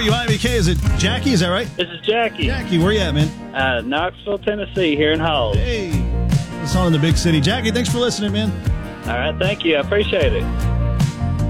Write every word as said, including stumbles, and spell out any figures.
W I B K. Is it Jackie? Is that right? This is Jackie. Jackie, where you at, man? Uh, Knoxville, Tennessee, here in Hall. Hey, it's on in the big city. Jackie, thanks for listening, man. All right, thank you. I appreciate it.